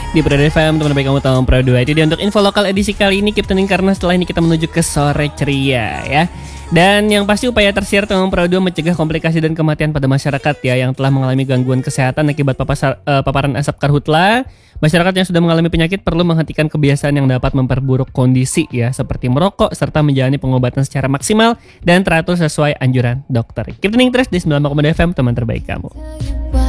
di Pro FM, teman baik kamu tahun Pro 2. Itu dia untuk info lokal edisi kali ini. Keep tuning karena setelah ini kita menuju ke sore ceria ya. Dan yang pasti upaya tersiar tahun Pro 2 mencegah komplikasi dan kematian pada masyarakat ya yang telah mengalami gangguan kesehatan akibat paparan asap karhutla. Masyarakat yang sudah mengalami penyakit perlu menghentikan kebiasaan yang dapat memperburuk kondisi ya, seperti merokok serta menjalani pengobatan secara maksimal dan teratur sesuai anjuran dokter. Keep tuning terus di 9.2 FM, teman terbaik kamu.